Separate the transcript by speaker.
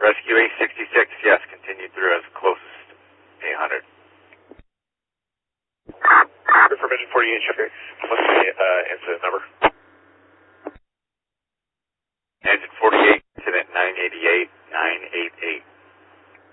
Speaker 1: Rescue 866, yes, continue through as closest 800.
Speaker 2: Information 48, check. What's the incident number?
Speaker 1: Engine 48, incident 988, 988.